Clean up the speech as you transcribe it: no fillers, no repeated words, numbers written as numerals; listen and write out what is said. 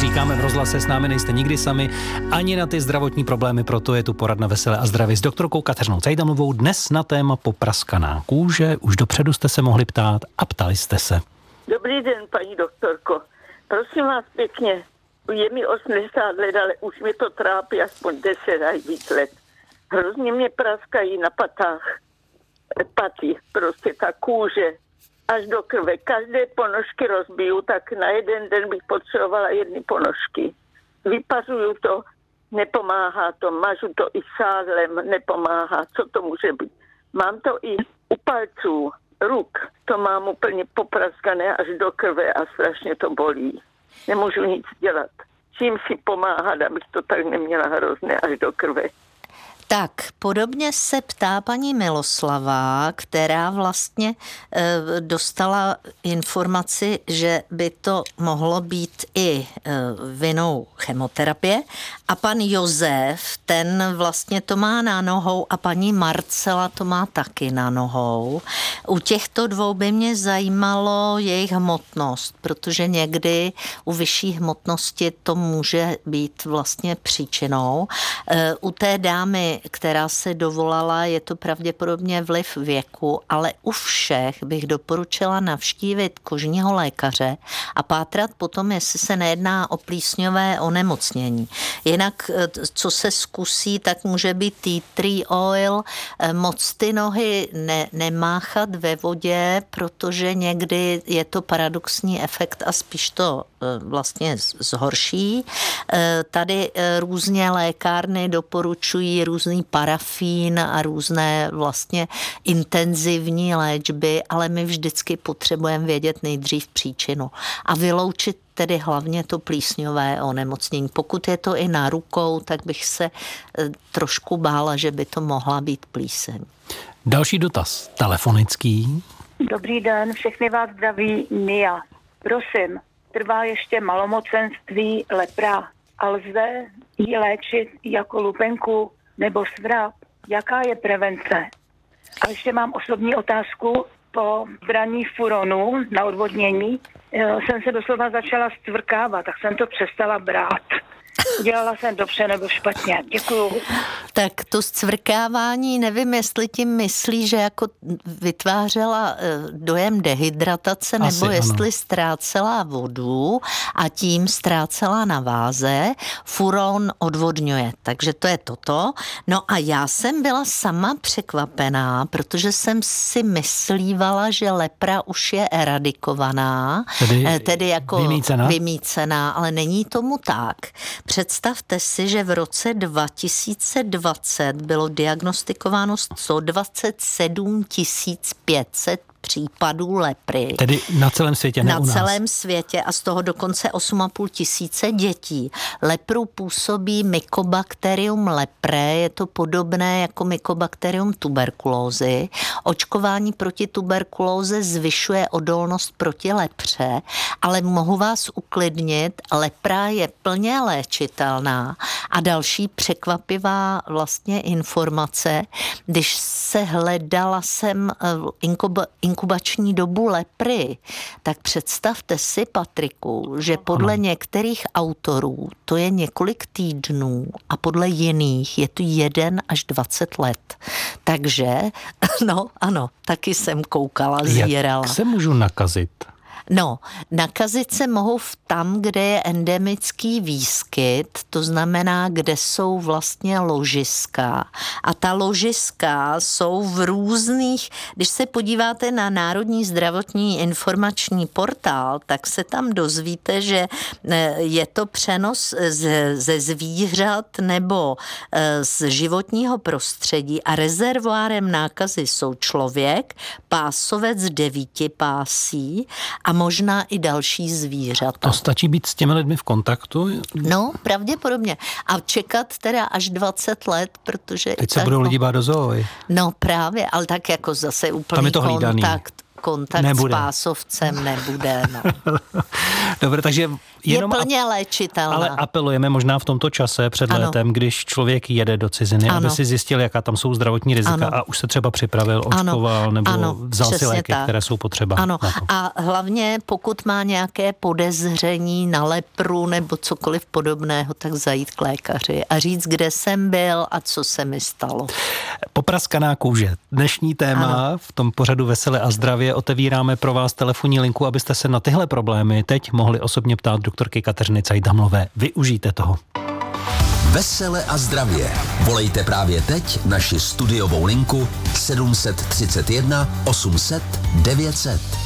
Říkáme v rozhlase, s námi nejste nikdy sami, ani na ty zdravotní problémy, proto je tu poradna Veselé a zdraví s doktorkou Kateřinou Cajdamovou. Dnes na téma popraskaná kůže. Už dopředu jste se mohli ptát a ptali jste se. Dobrý den, paní doktorko. Prosím vás pěkně, je mi 80 let, ale už mi to trápí aspoň 10 a víc let. Hrozně mě praskají na patách. Paty, prostě ta kůže až do krve. Každé ponožky rozbiju, tak na jeden den bych potřebovala 1 ponožky. Vypařuju to, nepomáhá to, mažu to i sádlem, nepomáhá. Co to může být? Mám to i u palců, ruk. To mám úplně popraskané až do krve a strašně to bolí. Nemůžu nic dělat. Čím si pomáhat, abych to tak neměla hrozné až do krve. Tak, podobně se ptá paní Miloslava, která vlastně dostala informaci, že by to mohlo být i vinou chemoterapie. A pan Josef, ten vlastně to má na nohou a paní Marcela to má taky na nohou. U těchto dvou by mě zajímalo jejich hmotnost, protože někdy u vyšší hmotnosti to může být vlastně příčinou. U té dámy, která se dovolala, je to pravděpodobně vliv věku, ale u všech bych doporučila navštívit kožního lékaře a pátrat potom, jestli se nejedná o plísňové onemocnění. Jinak, co se zkusí, tak může být tea tree oil, moc ty nohy nemáchat ve vodě, protože někdy je to paradoxní efekt a spíš to vlastně zhorší. Tady různě lékárny doporučují různý parafín a různé vlastně intenzivní léčby, ale my vždycky potřebujeme vědět nejdřív příčinu a vyloučit tedy hlavně to plísňové onemocnění. Pokud je to i na rukou, tak bych se trošku bála, že by to mohla být plíseň. Další dotaz, telefonický. Dobrý den, všechny vás zdraví Mia. Prosím, trvá ještě malomocenství lepra a lze ji léčit jako lupenku nebo svrap? Jaká je prevence? A ještě mám osobní otázku. Po braní furonu na odvodnění jsem se doslova začala stvrkávat, tak jsem to přestala brát. Udělala jsem dobře nebo špatně. Děkuju. Tak to zcvrkávání, nevím, jestli tím myslí, že jako vytvářela dojem dehydratace, nebo jestli ztrácela vodu a tím ztrácela na váze. Furon odvodňuje, takže to je toto. No a já jsem byla sama překvapená, protože jsem si myslívala, že lepra už je eradikovaná, tedy jako vymýcená, ale není tomu tak. Představte si, že v roce 2020 bylo diagnostikováno 127 500 případů lepry. Tedy na celém světě, ne u nás. Na celém světě a z toho dokonce 8,5 tisíce dětí. Lepru působí Mycobacterium leprae, je to podobné jako Mycobacterium tuberkulózy. Očkování proti tuberkulóze zvyšuje odolnost proti lepře, ale mohu vás uklidnit, lepra je plně léčitelná. A další překvapivá vlastně informace, když se hledala jsem inkubační dobu lepry, tak představte si, Patriku, že podle některých autorů to je několik týdnů a podle jiných je to 1 až 20 let. Takže, no ano, taky jsem koukala, zírala. Jak se můžu nakazit? No, nakazit se mohou tam, kde je endemický výskyt, to znamená, kde jsou vlastně ložiska. A ta ložiska jsou v různých, když se podíváte na Národní zdravotní informační portál, tak se tam dozvíte, že je to přenos ze zvířat nebo z životního prostředí a rezervoárem nákazy jsou člověk, pásovec 9 pásí a možná i další zvířata. To stačí být s těmi lidmi v kontaktu? No, pravděpodobně. A čekat teda až 20 let, protože... Teď se budou lidi bát do zoo. No právě, ale tak jako zase úplný tam je to kontakt. kontakt nebude. s pásovcem nebude. No. Dobře, takže jenom je plně léčitelná. Ale apelujeme možná v tomto čase před létem, když člověk jede do ciziny, aby si zjistil, jaká tam jsou zdravotní rizika a už se třeba připravil, očkoval nebo vzal si léky, které jsou potřeba. Ano. A hlavně pokud má nějaké podezření na lepru nebo cokoliv podobného, tak zajít k lékaři a říct, kde jsem byl a co se mi stalo. Popraskaná kůže. Dnešní téma v tom pořadu Veselé a zdravě. Otevíráme pro vás telefonní linku, abyste se na tyhle problémy teď mohli osobně ptát doktorky Kateřiny Cajdamlové. Využijte toho. Vesele a zdravě. Volejte právě teď naši studiovou linku 731 800 900.